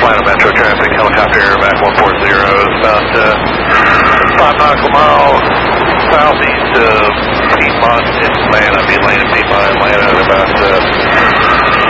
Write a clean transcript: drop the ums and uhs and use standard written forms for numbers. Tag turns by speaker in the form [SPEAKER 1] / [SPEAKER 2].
[SPEAKER 1] Atlanta Metro traffic, helicopter airback 140 is about 5 nautical miles southeast of Piedmont in Atlanta.